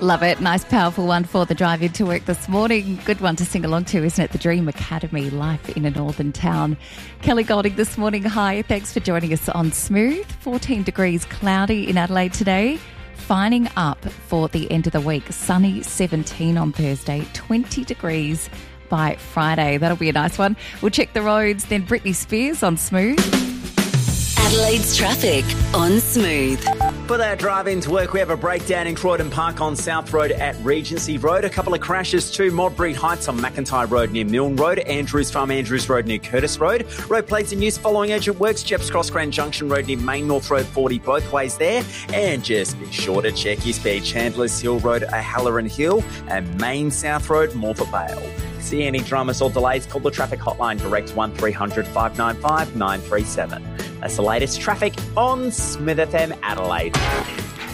Love it. Nice, powerful one for the drive into work this morning. Good one to sing along to, isn't it? The Dream Academy, Life in a Northern Town. Kelly Golding this morning. Hi, thanks for joining us on Smooth. 14 degrees cloudy in Adelaide today. Fining up for the end of the week. Sunny 17 on Thursday, 20 degrees by Friday. That'll be a nice one. We'll check the roads, then Britney Spears on Smooth. Adelaide's traffic on Smooth. For that drive into work, we have a breakdown in Croydon Park on South Road at Regency Road. A couple of crashes too. Modbury Heights on McIntyre Road near Milne Road. Andrews Farm Andrews Road near Curtis Road. Road plates in use following urgent works. Jeps Cross Grand Junction Road near Main North Road 40 both ways there. And just be sure to check your speed. Chandler's Hill Road, Halloran Hill and Main South Road, Morpeth Vale. See any dramas or delays, call the traffic hotline direct 1300 595 937. That's the latest traffic on Smith FM Adelaide.